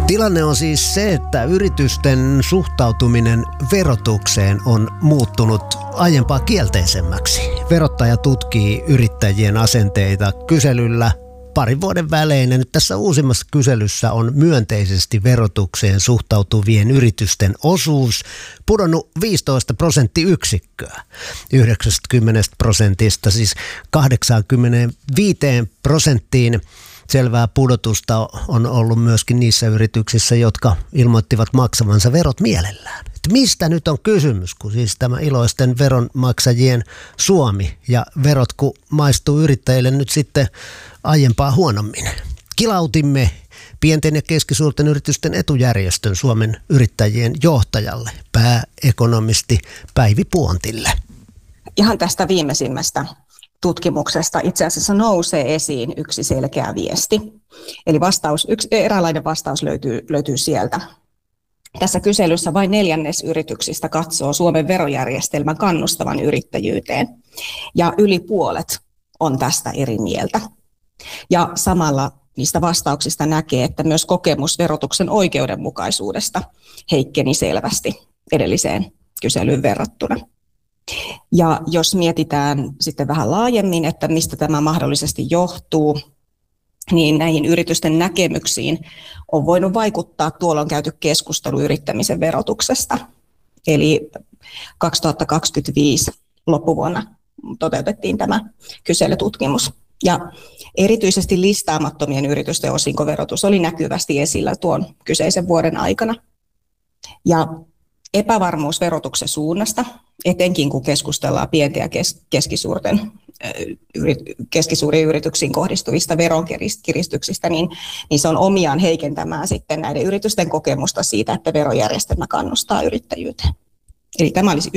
Tilanne on siis se, että yritysten suhtautuminen verotukseen on muuttunut aiempaa kielteisemmäksi. Verottaja tutkii yrittäjien asenteita kyselyllä parin vuoden välein. Ja nyt tässä uusimmassa kyselyssä on myönteisesti verotukseen suhtautuvien yritysten osuus pudonnut 15 prosenttiyksikköä. 90%, siis 85%. Selvää pudotusta on ollut myöskin niissä yrityksissä, jotka ilmoittivat maksavansa verot mielellään. Että mistä nyt on kysymys, kun siis tämä iloisten veronmaksajien Suomi ja verot kun maistuu yrittäjille nyt sitten aiempaa huonommin. Kilautimme pienten ja keskisuurten yritysten etujärjestön Suomen yrittäjien johtajalle, pääekonomisti Päivi Puontille. Ihan tästä viimeisimmästä tutkimuksesta itse asiassa nousee esiin yksi selkeä viesti. Eli eräänlainen vastaus löytyy sieltä. Tässä kyselyssä vain 1/4 yrityksistä katsoo Suomen verojärjestelmän kannustavan yrittäjyyteen. Ja yli puolet on tästä eri mieltä. Ja samalla niistä vastauksista näkee, että myös kokemus verotuksen oikeudenmukaisuudesta heikkeni selvästi edelliseen kyselyyn verrattuna. Ja jos mietitään sitten vähän laajemmin, että mistä tämä mahdollisesti johtuu, niin näihin yritysten näkemyksiin on voinut vaikuttaa tuolloin käyty keskustelu yrittämisen verotuksesta. Eli 2025 loppuvuonna toteutettiin tämä kyselytutkimus. Ja erityisesti listaamattomien yritysten osinkoverotus oli näkyvästi esillä tuon kyseisen vuoden aikana. Ja epävarmuus verotuksen suunnasta, etenkin kun keskustellaan pienten ja keskisuuriin yrityksiin kohdistuvista veronkiristyksistä, niin se on omiaan heikentämään sitten näiden yritysten kokemusta siitä, että verojärjestelmä kannustaa yrittäjyyteen. Eli tämä olisi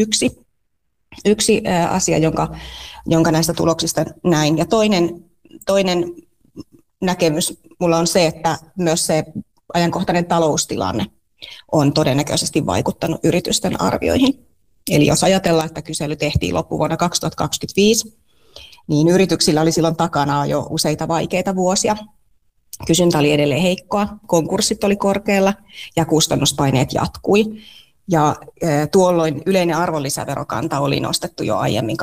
yksi asia, jonka näistä tuloksista näin. Ja toinen näkemys mulla on se, että myös se ajankohtainen taloustilanne on todennäköisesti vaikuttanut yritysten arvioihin. Eli jos ajatellaan, että kysely tehtiin loppuvuonna 2025, niin yrityksillä oli silloin takana jo useita vaikeita vuosia. Kysyntä oli edelleen heikkoa, konkurssit oli korkealla ja kustannuspaineet jatkui. Ja tuolloin yleinen arvonlisäverokanta oli nostettu jo aiemmin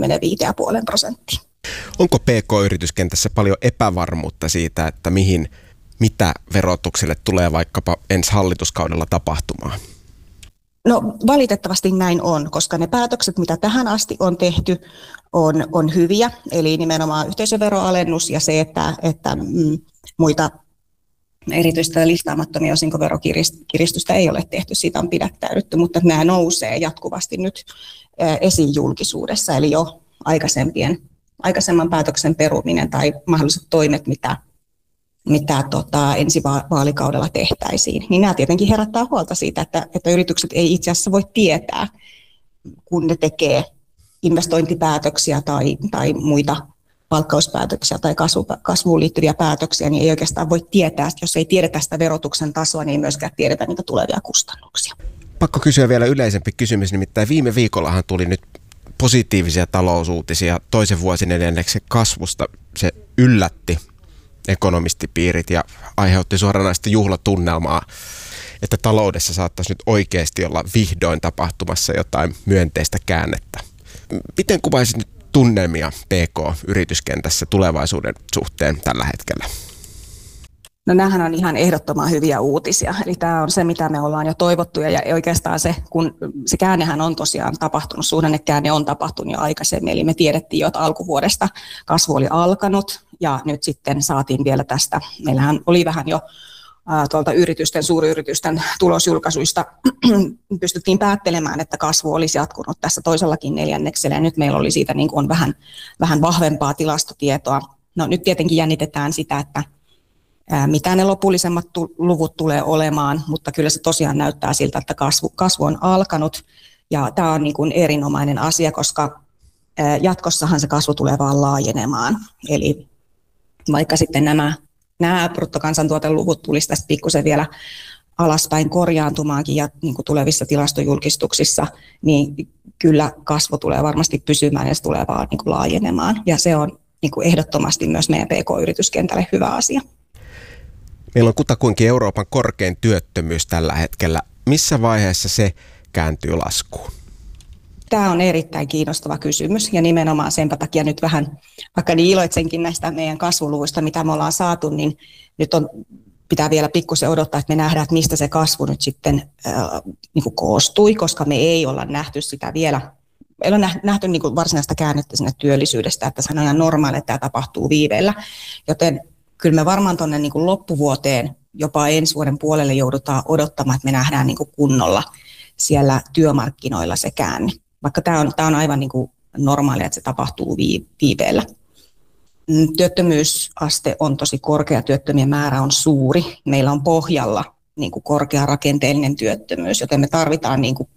25,5%. Onko PK-yrityskentässä paljon epävarmuutta siitä, että mitä verotukselle tulee vaikkapa ensi hallituskaudella tapahtumaan? No valitettavasti näin on, koska ne päätökset, mitä tähän asti on tehty, on hyviä. Eli nimenomaan yhteisöveroalennus ja se, että muita erityistä listaamattomia osinkoverokiristystä ei ole tehty, siitä on pidättäydytty, mutta nämä nousee jatkuvasti nyt esiin julkisuudessa. Eli jo aikaisemman päätöksen peruminen tai mahdolliset toimet, mitä ensi vaalikaudella tehtäisiin, niin nämä tietenkin herättää huolta siitä, että yritykset ei itse asiassa voi tietää, kun ne tekee investointipäätöksiä tai muita palkkauspäätöksiä tai kasvuun liittyviä päätöksiä, niin ei oikeastaan voi tietää, jos ei tiedetä sitä verotuksen tasoa, niin ei myöskään tiedetä niitä tulevia kustannuksia. Pakko kysyä vielä yleisempi kysymys, nimittäin viime viikollahan tuli nyt positiivisia talousuutisia toisen vuosineljänneksen kasvusta. Se yllätti ekonomistipiirit ja aiheutti suoranaista juhlatunnelmaa, että taloudessa saattaisi nyt oikeasti olla vihdoin tapahtumassa jotain myönteistä käännettä. Miten kuvaisit nyt tunnelmia PK-yrityskentässä tulevaisuuden suhteen tällä hetkellä? No nämähän on ihan ehdottoman hyviä uutisia. Eli tämä on se, mitä me ollaan jo toivottu. Ja oikeastaan kun se käännehän on tosiaan tapahtunut, suhdannekäänne on tapahtunut jo aikaisemmin. Eli me tiedettiin jo, että alkuvuodesta kasvu oli alkanut ja nyt sitten saatiin vielä tästä. Meillähän oli vähän jo tuolta suuryritysten tulosjulkaisuista pystyttiin päättelemään, että kasvu olisi jatkunut tässä toisellakin neljänneksellä. Ja nyt meillä oli siitä niin kuin vähän vahvempaa tilastotietoa. No nyt tietenkin jännitetään sitä, että mitä ne lopullisemmat luvut tulee olemaan, mutta kyllä se tosiaan näyttää siltä, että kasvu on alkanut. Ja tämä on niin kuin erinomainen asia, koska jatkossahan se kasvu tulee vaan laajenemaan. Eli vaikka sitten nämä bruttokansantuoteluvut tulisi tästä pikkusen vielä alaspäin korjaantumaankin ja niin kuin tulevissa tilastojulkistuksissa, niin kyllä kasvu tulee varmasti pysymään ja se tulee vaan niin kuin laajenemaan. Ja se on niin kuin ehdottomasti myös meidän PK-yrityskentälle hyvä asia. Meillä on kutakuinkin Euroopan korkein työttömyys tällä hetkellä. Missä vaiheessa se kääntyy laskuun? Tämä on erittäin kiinnostava kysymys ja nimenomaan senpä takia nyt vähän, vaikka niin iloitsenkin näistä meidän kasvuluvuista, mitä me ollaan saatu, niin nyt pitää vielä pikkusen odottaa, että me nähdään, että mistä se kasvu nyt sitten niin kuin koostui, koska me ei olla nähty sitä vielä. Ei ole nähty niin kuin varsinaista käännettä sinne työllisyydestä, että se on ihan normaali, että tämä tapahtuu viiveellä. Joten kyllä me varmaan tuonne niin kuin loppuvuoteen, jopa ensi vuoden puolelle joudutaan odottamaan, että me nähdään niin kuin kunnolla siellä työmarkkinoilla se käänne. Vaikka tämä on aivan niin kuin normaalia, että se tapahtuu viiveellä. Työttömyysaste on tosi korkea, työttömien määrä on suuri. Meillä on pohjalla niin kuin korkea rakenteellinen työttömyys, joten me tarvitaan niin kuin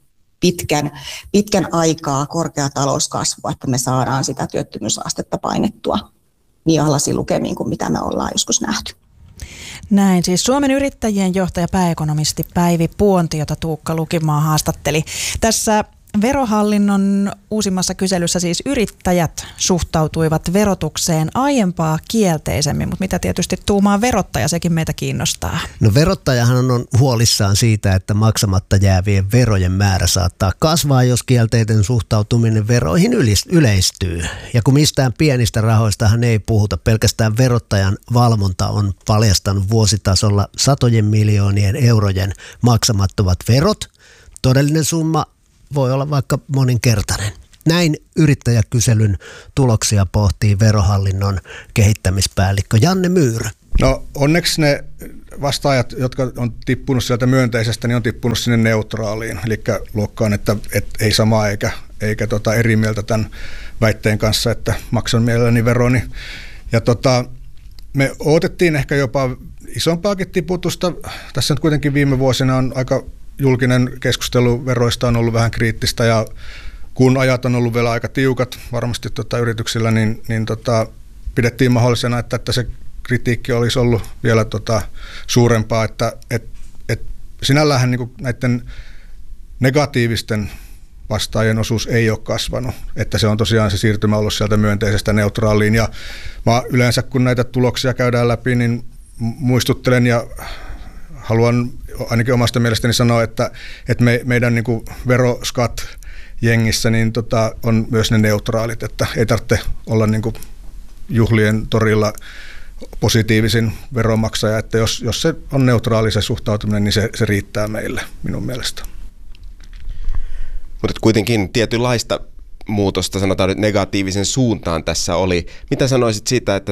pitkän aikaa korkea talouskasvua, että me saadaan sitä työttömyysastetta painettua niin alhaisiin lukemiin kuin mitä me ollaan joskus nähty. Näin siis Suomen yrittäjien johtaja pääekonomisti Päivi Puonti, jota Tuukka Lukimaa haastatteli. Tässä Verohallinnon uusimmassa kyselyssä siis yrittäjät suhtautuivat verotukseen aiempaa kielteisemmin, mutta mitä tietysti tuumaa verottaja, sekin meitä kiinnostaa. No verottajahan on huolissaan siitä, että maksamatta jäävien verojen määrä saattaa kasvaa, jos kielteinen suhtautuminen veroihin yleistyy. Ja kun mistään pienistä rahoistahan ei puhuta, pelkästään verottajan valvonta on paljastanut vuositasolla satojen miljoonien eurojen maksamattomat verot. Todellinen summa voi olla vaikka moninkertainen. Näin yrittäjäkyselyn tuloksia pohtii Verohallinnon kehittämispäällikkö Janne Myyrä. No onneksi ne vastaajat, jotka on tippunut sieltä myönteisestä, niin on tippunut sinne neutraaliin. Eli luokkaan, että ei samaa eikä eri mieltä tämän väitteen kanssa, että maksan mielelläni veroni. Ja me odotettiin ehkä jopa isompaakin tiputusta. Tässä nyt kuitenkin viime vuosina on aika julkinen keskustelu veroista on ollut vähän kriittistä ja kun ajat on ollut vielä aika tiukat varmasti yrityksillä, niin pidettiin mahdollisena, että se kritiikki olisi ollut vielä suurempaa, että sinällähän niin näiden negatiivisten vastaajien osuus ei ole kasvanut, että se on tosiaan se siirtymä ollut sieltä myönteisestä neutraaliin ja mä yleensä kun näitä tuloksia käydään läpi, niin muistuttelen ja haluan ainakin omasta mielestäni sanoa, että meidän niin kuin veroskat-jengissä niin on myös ne neutraalit, että ei tarvitse olla niin kuin juhlien torilla positiivisin veronmaksaja, että jos se on neutraali se suhtautuminen, niin se riittää meille minun mielestä. Mutta kuitenkin tietynlaista muutosta, sanotaan nyt negatiivisen suuntaan tässä oli. Mitä sanoisit siitä, että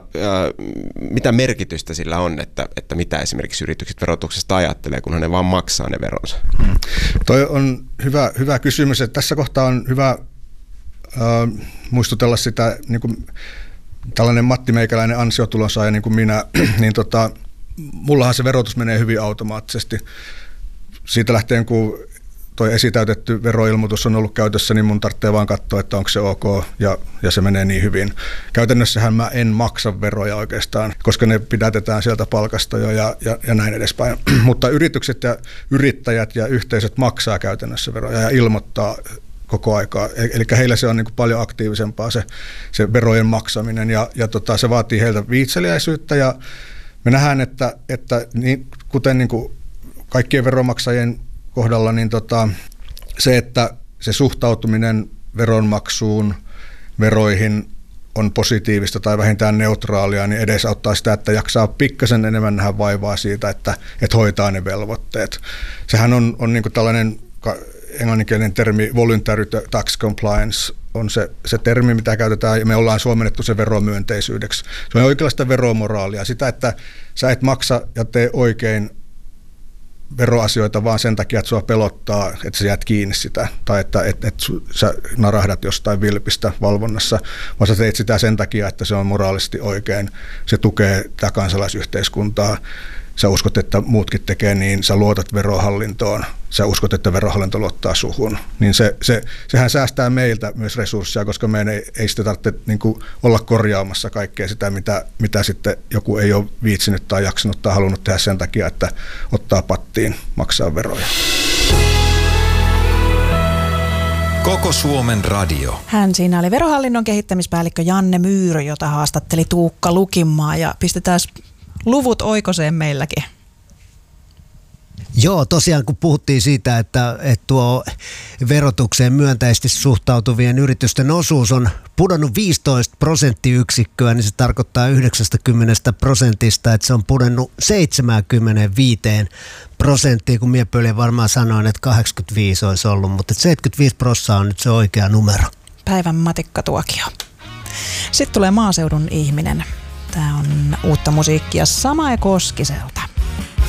mitä merkitystä sillä on, että mitä esimerkiksi yritykset verotuksesta ajattelee, kunhan ne vaan maksaa ne veronsa? Toi on hyvä kysymys. Että tässä kohtaa on hyvä muistutella sitä, niin kuin tällainen Matti Meikäläinen ansiotulonsaaja niin kuin minä, niin mullahan se verotus menee hyvin automaattisesti. Siitä lähtien, kun tuo esitäytetty veroilmoitus on ollut käytössä, niin mun tarvitsee vaan katsoa, että onko se ok ja se menee niin hyvin. Käytännössähän mä en maksa veroja oikeastaan, koska ne pidätetään sieltä palkasta jo ja näin edespäin. Mutta yritykset ja yrittäjät ja yhteisöt maksaa käytännössä veroja ja ilmoittaa koko aikaa. Eli heillä se on niin kuin paljon aktiivisempaa se verojen maksaminen ja se vaatii heiltä viitseliäisyyttä ja me nähdään, että niin, kuten niin kuin kaikkien veronmaksajien kohdalla, niin se, että se suhtautuminen veronmaksuun, veroihin on positiivista tai vähintään neutraalia, niin edesauttaa sitä, että jaksaa pikkasen enemmän nähdä vaivaa siitä, että hoitaa ne velvoitteet. Sehän on niin kuin tällainen englanninkielinen termi, voluntary tax compliance, on se termi, mitä käytetään, ja me ollaan suomennettu se veromyönteisyydeksi. Se on oikeanlaista veromoraalia, sitä, että sä et maksa ja tee oikein veroasioita vaan sen takia, että sua pelottaa, että sä jäät kiinni sitä, tai että sä narahdat jostain vilpistä valvonnassa, vaan sä teet sitä sen takia, että se on moraalisesti oikein, se tukee tätä kansalaisyhteiskuntaa, sä uskot, että muutkin tekee niin, sä luotat verohallintoon, sä uskot, että verohallinto luottaa suhun, niin sehän säästää meiltä myös resursseja, koska meidän ei sitä tarvitse niin kuin olla korjaamassa kaikkea sitä, mitä sitten joku ei ole viitsinyt tai jaksanut tai halunnut tehdä sen takia, että ottaa pattiin maksaa veroja. Koko Suomen radio. Hän siinä oli Verohallinnon kehittämispäällikkö Janne Myyrä, jota haastatteli Tuukka Lukimaa ja pistetään luvut oikoseen meilläkin. Joo, tosiaan kun puhuttiin siitä, että tuo verotukseen myönteisesti suhtautuvien yritysten osuus on pudonnut 15 prosenttiyksikköä, niin se tarkoittaa 90%, että se on pudonnut 75%, kun minä pöliä varmaan sanoin, että 85 olisi ollut, mutta 75% on nyt se oikea numero. Päivän matikkatuokio. Sitten tulee maaseudun ihminen. Tämä on uutta musiikkia Samae Koskiselta.